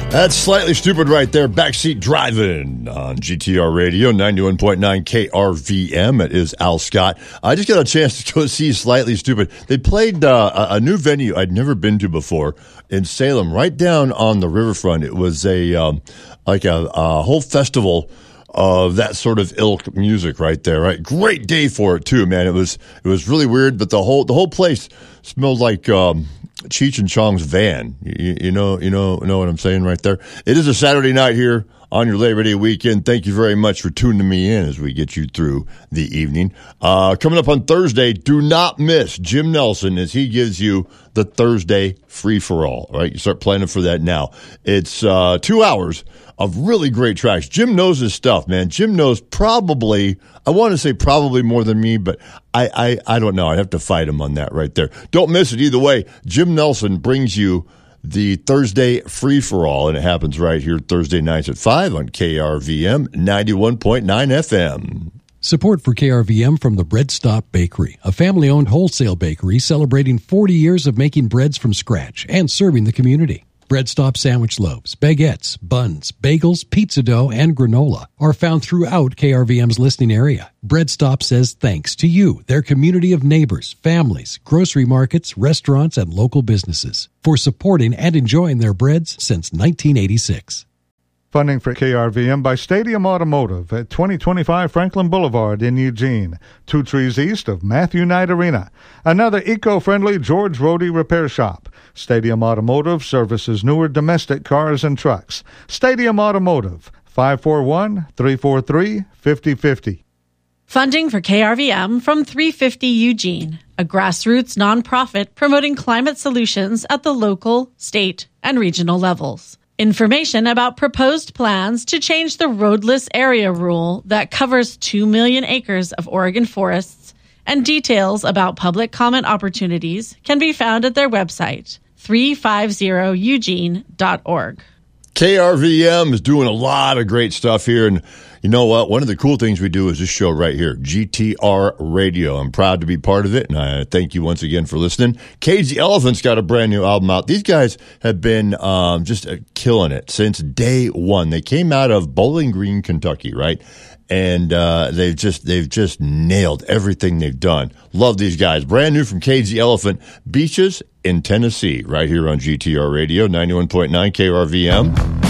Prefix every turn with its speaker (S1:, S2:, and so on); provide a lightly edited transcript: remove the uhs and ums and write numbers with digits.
S1: That's Slightly Stupid right there. Backseat Driving on GTR Radio, 91.9 KRVM. It is Al Scott. I just got a chance to go see Slightly Stupid. They played a new venue I'd never been to before in Salem, right down on the riverfront. It was a whole festival of that sort of ilk music right there. Right, great day for it too, man. It was really weird, but the whole place smelled like Cheech and Chong's van. You know what I'm saying right there. It is a Saturday night here on your Labor Day weekend. Thank you very much for tuning me in as we get you through the evening. Coming up on Thursday, do not miss Jim Nelson as he gives you the Thursday free-for-all. All right, you start planning for that now. It's 2 hours of really great tracks. Jim knows his stuff, man. Jim knows probably more than me, but I don't know. I'd have to fight him on that right there. Don't miss it either way. Jim Nelson brings you the Thursday free-for-all, and it happens right here Thursday nights at 5 on KRVM 91.9 FM.
S2: Support for KRVM from the Bread Stop Bakery, a family-owned wholesale bakery celebrating 40 years of making breads from scratch and serving the community. Bread Stop sandwich loaves, baguettes, buns, bagels, pizza dough, and granola are found throughout KRVM's listening area. Bread Stop says thanks to you, their community of neighbors, families, grocery markets, restaurants, and local businesses for supporting and enjoying their breads since 1986.
S3: Funding for KRVM by Stadium Automotive at 2025 Franklin Boulevard in Eugene, 2 trees east of Matthew Knight Arena. Another eco-friendly George Rohde repair shop. Stadium Automotive services newer domestic cars and trucks. Stadium Automotive, 541-343-5050.
S4: Funding for KRVM from 350 Eugene, a grassroots nonprofit promoting climate solutions at the local, state, and regional levels. Information about proposed plans to change the roadless area rule that covers 2 million acres of Oregon forests and details about public comment opportunities can be found at their website, 350eugene.org.
S1: KRVM is doing a lot of great stuff here, and you know what? One of the cool things we do is this show right here, GTR Radio. I'm proud to be part of it, and I thank you once again for listening. Cage the Elephant's got a brand new album out. These guys have been just killing it since day one. They came out of Bowling Green, Kentucky, right? And they've just nailed everything they've done. Love these guys. Brand new from Cage the Elephant, Beaches in Tennessee, right here on GTR Radio, 91.9 KRVM.